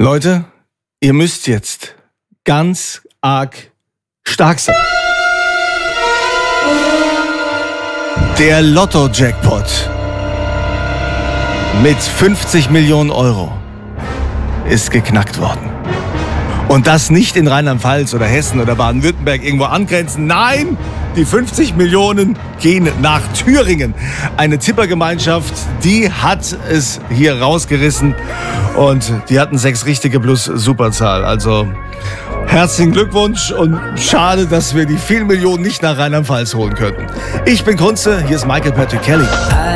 Leute, ihr müsst jetzt ganz arg stark sein. Der Lotto-Jackpot mit 50 Millionen Euro ist geknackt worden. Und das nicht in Rheinland-Pfalz oder Hessen oder Baden-Württemberg irgendwo angrenzen. Nein, die 50 Millionen gehen nach Thüringen. Eine Tippergemeinschaft, die hat es hier rausgerissen. Und die hatten 6 richtige plus Superzahl. Also herzlichen Glückwunsch und schade, dass wir die vielen Millionen nicht nach Rheinland-Pfalz holen könnten. Ich bin Kunze, hier ist Michael Patrick Kelly.